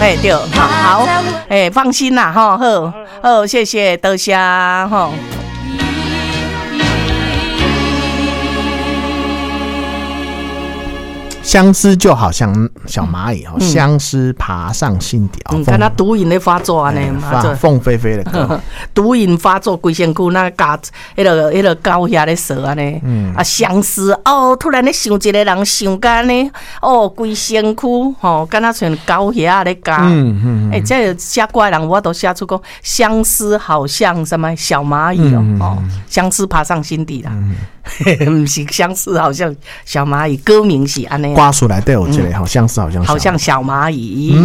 哎对，好，哎放心啦哈，好，谢谢，多谢哈。 相思就好像小蚂蚁相思爬上心底看他毒瘾在发作呢， 凤飞飞的歌， 毒瘾发作，规身躯那加迄个高遐咧说安尼，相思哦，突然咧想一个人想干呢，哦，规身躯敢若像高遐咧加，这写歌的人我都写出讲相思好像什么小蚂蚁相思爬上心底啦，不是相思好像小蚂蚁，歌名是安尼。 歌词内底有一个相思好像小蚂蚁。